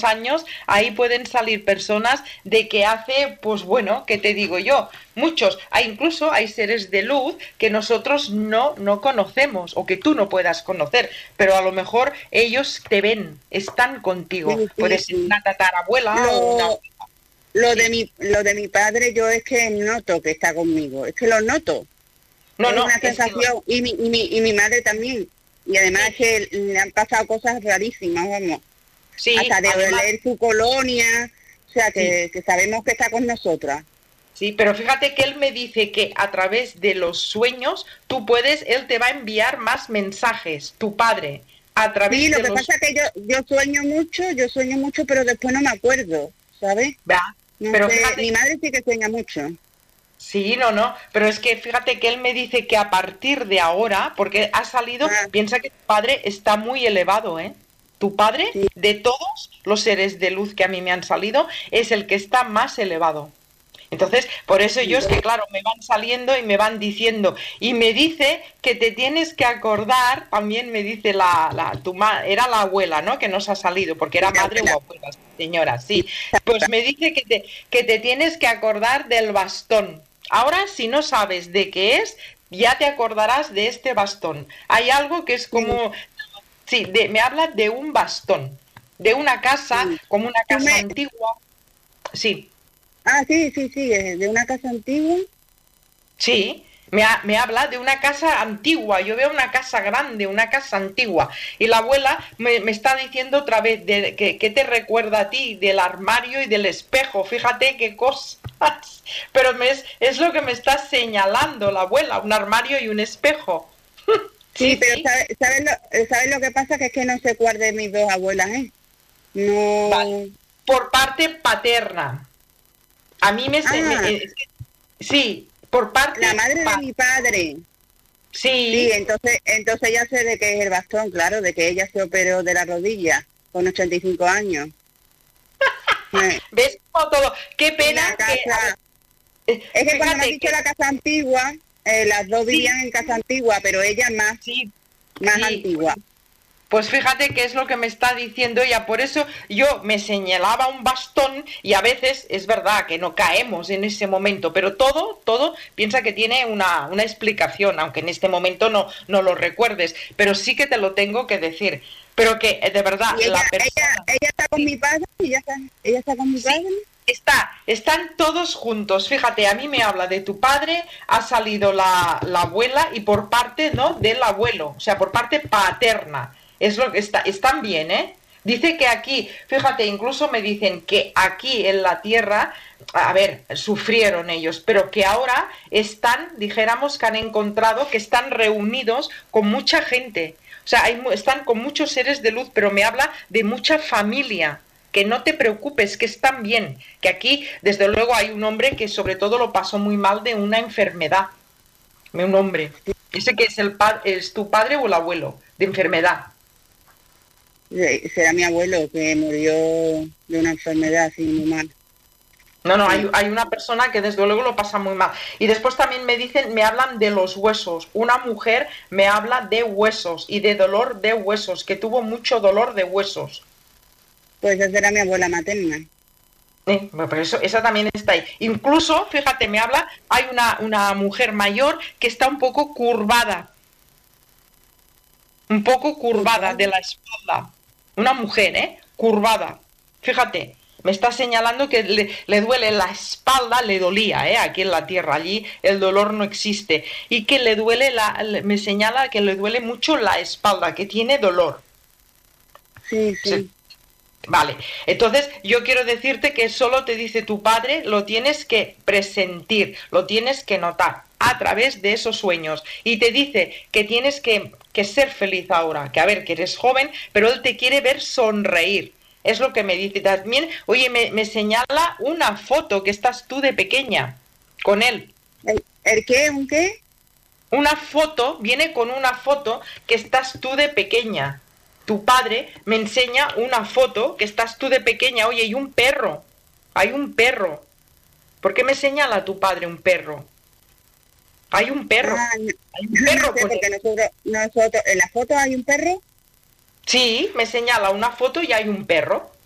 años, ahí pueden salir personas de que hace, pues bueno, ¿qué te digo yo? Muchos, incluso hay seres de luz que nosotros no conocemos o que tú no puedas conocer, pero a lo mejor ellos te ven, están contigo. Sí, Puede sí, ser sí. una tatarabuela o una... Lo, Sí. lo de mi padre, yo es que noto que está conmigo, es que lo noto. No, Es no, una es que... sensación, y mi madre también. Y además Sí, es que le han pasado cosas rarísimas, vamos, sí, hasta de además, oler su colonia, o sea, sí. que sabemos que está con nosotras. Sí, pero fíjate que él me dice que a través de los sueños él te va a enviar más mensajes, tu padre, a Sí, través lo de que pasa los... es que yo sueño mucho, pero después no me acuerdo, ¿sabes? ¿verdad? No Pero sé, fíjate, mi madre sí que sueña mucho. sí, no, pero es que fíjate que él me dice que a partir de ahora, porque ha salido, Ah, piensa que tu padre está muy elevado, ¿eh? Tu padre, sí, de todos los seres de luz que a mí me han salido, es el que está más elevado. Entonces, por eso yo es que, claro, me van saliendo y me van diciendo, y me dice que te tienes que acordar, también me dice era la abuela, ¿no? Que nos ha salido, porque sí, era la madre o abuela. abuela, señora, Sí, sí. Pues me dice que te tienes que acordar del bastón. Ahora, si no sabes de qué es, ya te acordarás de este bastón. Hay algo que es sí, como, sí, me habla de un bastón, de una casa, sí. como una Tú casa me, antigua. Sí, sí, sí, sí, es de una casa antigua. sí, me habla de una casa antigua. Yo veo una casa grande, una casa antigua. Y la abuela me está diciendo otra vez que te recuerda a ti del armario y del espejo. Fíjate qué cosas. Pero es lo que me está señalando la abuela, un armario y un espejo. Sí, Sí, pero sí, ¿sabes lo que pasa? Que es que no sé cuál de mis dos abuelas es. vale. No. Por parte paterna. A mí Ah, sí, por la parte madre de mi padre. Sí, sí. entonces ya sé de qué es el bastón, claro, de que ella se operó de la rodilla con 85 años. ¿Ves cómo todo? Qué Y pena la que, a ver, casa, es que cuando me has fíjate dicho que la casa antigua, las dos sí, vivían en casa antigua, pero ella sí, más sí. antigua. Pues fíjate qué es lo que me está diciendo ella. Por eso yo me señalaba un bastón y a veces es verdad que no caemos en ese momento, pero todo piensa que tiene una explicación, aunque en este momento no lo recuerdes, pero sí que te lo tengo que decir. Pero que de verdad Y la persona... ella está con Sí, mi padre, ella está con mi sí, padre. están todos juntos. Fíjate, a mí me habla de tu padre, ha salido la abuela y por parte, ¿no? Del abuelo, o sea, por parte paterna. Es lo que están bien, ¿eh? Dice que aquí, fíjate, incluso me dicen que aquí en la tierra, a ver, sufrieron ellos, pero que ahora dijéramos que han encontrado que están reunidos con mucha gente. O sea, están con muchos seres de luz, pero me habla de mucha familia, que no te preocupes, que están bien, que aquí desde luego hay un hombre que sobre todo lo pasó muy mal de una enfermedad, un hombre, ese que es tu padre o el abuelo, de enfermedad. Será mi abuelo que murió de una enfermedad así muy mal. No, Sí. hay una persona que desde luego lo pasa muy mal. Y después también me hablan de los huesos. Una mujer me habla de huesos y de dolor de huesos, que tuvo mucho dolor de huesos. Pues esa será mi abuela materna. Bueno, pero esa también está ahí. Incluso, fíjate, hay una mujer mayor que está un poco curvada de Curvada. la espalda. Una mujer, ¿eh? Curvada. Fíjate, me está señalando que le duele la espalda, le dolía, ¿eh? Aquí en la tierra, allí el dolor no existe. Y que le duele, me señala que le duele mucho la espalda, que tiene dolor. Sí, Se- sí. Vale, entonces yo quiero decirte que solo te dice tu padre, lo tienes que presentir, lo tienes que notar a través de esos sueños. Y te dice que tienes que ser feliz ahora, que a ver, que eres joven, pero él te quiere ver sonreír. Es lo que me dice también. Oye, me señala una foto que estás tú de pequeña con él. ¿El qué? ¿Un qué? Una foto, viene con una foto que estás tú de pequeña. Tu padre me enseña una foto que estás tú de pequeña. Oye, y un perro. Hay un perro. ¿Por qué me señala tu padre un perro? Hay un perro. Ah, no, Hay un no perro sé, con él. porque nosotros, ¿en la foto hay un perro? Sí, me señala una foto y hay un perro.